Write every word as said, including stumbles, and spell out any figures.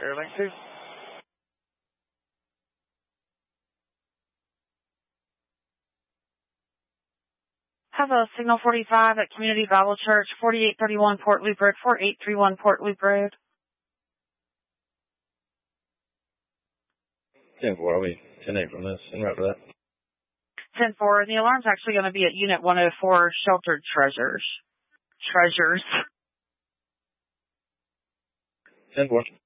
Airlink two. Have a signal forty-five at Community Bible Church, forty-eight thirty-one Port Loop Road, forty-eight thirty-one Port Loop Road. ten four, I'll be ten eight from this, en route to that. ten four, and the alarm's actually going to be at Unit one oh four, Sheltered Treasures. Treasures. ten four.